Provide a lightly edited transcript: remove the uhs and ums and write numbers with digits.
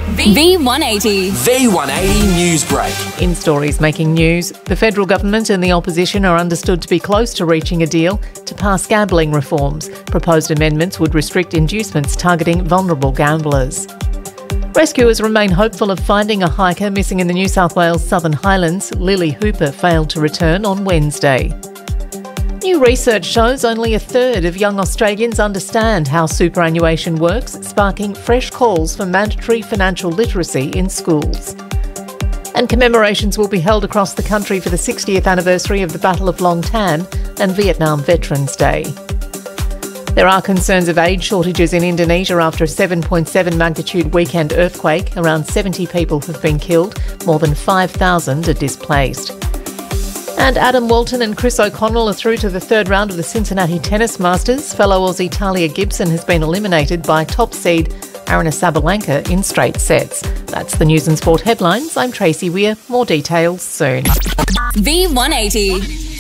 V180. V180 News Break. In stories making news, the federal government and the opposition are understood to be close to reaching a deal to pass gambling reforms. Proposed amendments would restrict inducements targeting vulnerable gamblers. Rescuers remain hopeful of finding a hiker missing in the New South Wales Southern Highlands. Lily Hooper failed to return on Wednesday. New research shows only a third of young Australians understand how superannuation works, sparking fresh calls for mandatory financial literacy in schools. And commemorations will be held across the country for the 60th anniversary of the Battle of Long Tan and Vietnam Veterans Day. There are concerns of aid shortages in Indonesia after a 7.7 magnitude weekend earthquake. Around 70 people have been killed, more than 5,000 are displaced. And Adam Walton and Chris O'Connell are through to the third round of the Cincinnati Tennis Masters. Fellow Aussie Talia Gibson has been eliminated by top seed Aryna Sabalenka in straight sets. That's the news and sport headlines. I'm Tracy Weir. More details soon. V180.